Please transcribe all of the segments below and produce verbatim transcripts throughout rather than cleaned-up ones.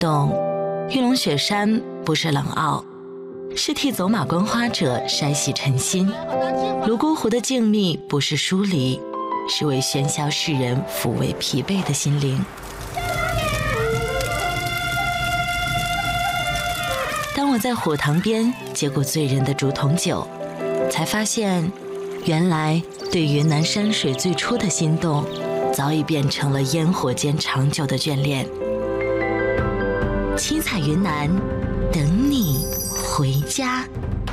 懂，玉龙雪山不是冷傲，是替走马观花者筛洗尘心；泸沽湖的静谧不是疏离，是为喧嚣世人抚慰疲惫的心灵。当我在火塘边接过醉人的竹筒酒，才发现，原来对云南山水最初的心动，早已变成了烟火间长久的眷恋。七彩云南，等你回家。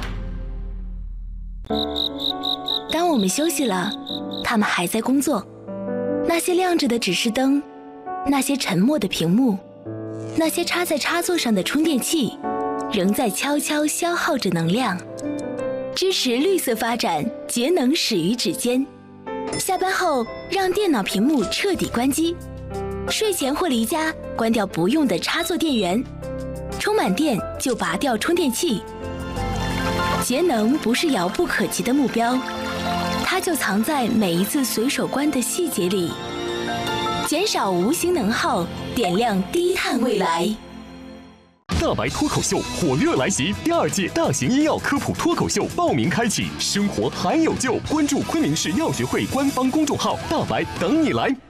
当我们休息了，他们还在工作。那些亮着的指示灯，那些沉默的屏幕，那些插在插座上的充电器，仍在悄悄消耗着能量，支持绿色发展，节能始于指尖。下班后，让电脑屏幕彻底关机；睡前或离家，关掉不用的插座电源，充满电就拔掉充电器。节能不是遥不可及的目标，它就藏在每一次随手关的细节里。减少无形能耗，点亮低碳未来。 大白脱口秀火热来袭，第二届大型医药科普脱口秀报名开启，生活还有救！关注昆明市药学会官方公众号“大白”，等你来。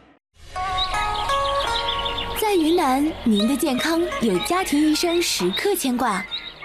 在云南，您的健康有家庭医生时刻牵挂。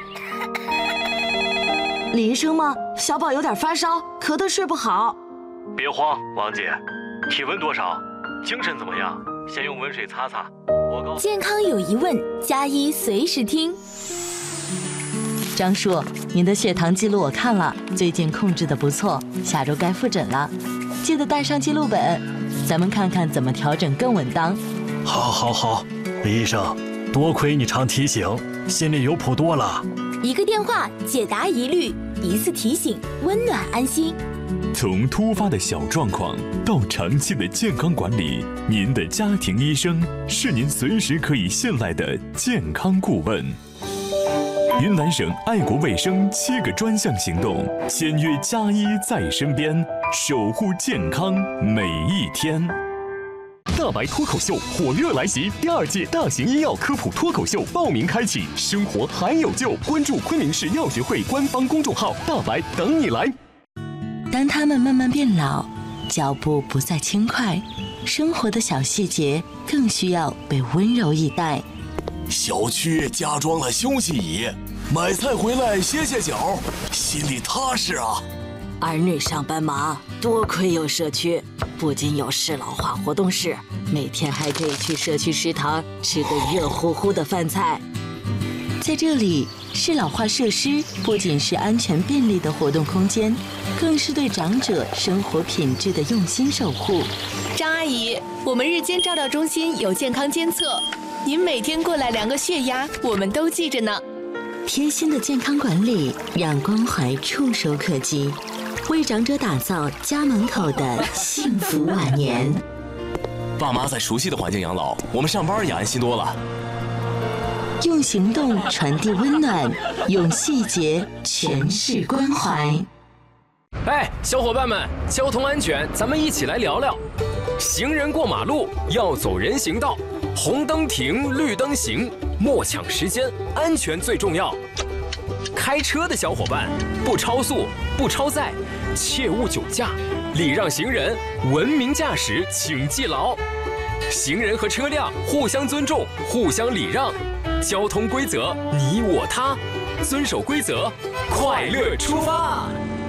李医生吗？小宝有点发烧，咳得睡不好。 别慌，王姐，体温多少？精神怎么样？先用温水擦擦。 健康有疑问，加一随时听。 张叔，您的血糖记录我看了，最近控制的不错，下周该复诊了，记得带上记录本，咱们看看怎么调整更稳当。 好，好，好，李医生，多亏你常提醒，心里有谱多了。 一个电话解答疑虑，一次提醒，温暖安心。 从突发的小状况到长期的健康管理，您的家庭医生是您随时可以信赖的健康顾问。云南省爱国卫生七个专项行动，签约加医在身边，守护健康每一天。大白脱口秀火热来袭，第二届大型医药科普脱口秀报名开启，生活还有救！关注昆明市药学会官方公众号“大白”，等你来。 当他们慢慢变老，脚步不再轻快，生活的小细节更需要被温柔以待。 小区加装了休息椅，买菜回来歇歇脚，心里踏实啊。 儿女上班忙，多亏有社区，不仅有适老化活动室，每天还可以去社区食堂吃个热乎乎的饭菜。 在这里，适老化设施不仅是安全便利的活动空间，更是对长者生活品质的用心守护。 张阿姨，我们日间照料中心有健康监测，您每天过来量个血压，我们都记着呢。 贴心的健康管理，让关怀触手可及，为长者打造家门口的幸福晚年。 爸妈在熟悉的环境养老，我们上班也安心多了。 用行动传递温暖，用细节诠释关怀。 哎，小伙伴们，交通安全，咱们一起来聊聊。行人过马路要走人行道，红灯停，绿灯行，莫抢时间，安全最重要。开车的小伙伴，不超速，不超载，切勿酒驾，礼让行人，文明驾驶，请记牢。行人和车辆互相尊重，互相礼让。交通规则你我他，遵守规则，快乐出发。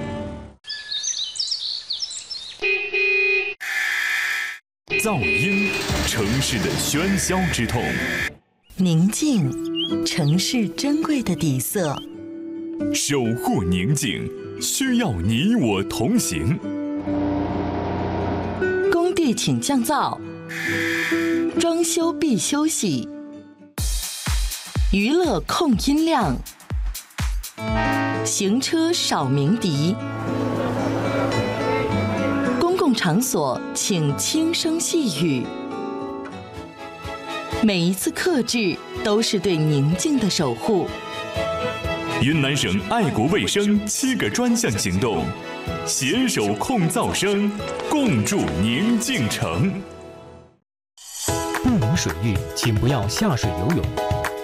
噪音，城市的喧嚣之痛； 宁静，城市珍贵的底色。 守护宁静，需要你我同行。 工地请降噪，装修必休息。娱乐控音量，行车少鸣笛，公共场所请轻声细语。每一次克制都是对宁静的守护。 云南省爱国卫生七个专项行动，携手控噪声，共筑宁静城。 不明水域，请不要下水游泳。